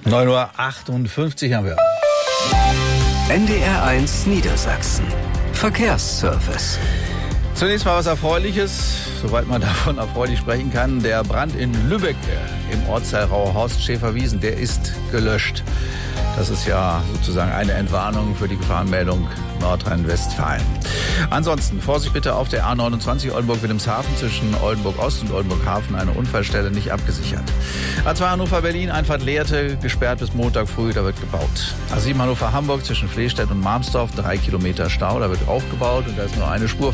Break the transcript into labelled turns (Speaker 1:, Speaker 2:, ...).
Speaker 1: 9:58 Uhr haben wir.
Speaker 2: NDR1 Niedersachsen. Verkehrsservice.
Speaker 1: Zunächst mal was Erfreuliches, soweit man davon erfreulich sprechen kann. Der Brand in Lübeck im Ortsteil Rauhorst-Schäferwiesen, der ist gelöscht. Das ist ja sozusagen eine Entwarnung für die Gefahrenmeldung Nordrhein-Westfalen. Ansonsten Vorsicht bitte auf der A29 Oldenburg-Wilhelmshaven zwischen Oldenburg-Ost und Oldenburg-Hafen, eine Unfallstelle nicht abgesichert. A2 Hannover-Berlin, Einfahrt Lehrte, gesperrt bis Montag früh, da wird gebaut. A7 Hannover-Hamburg zwischen Flehstedt und Marmsdorf, 3 Kilometer Stau, da wird auch gebaut und da ist nur eine Spur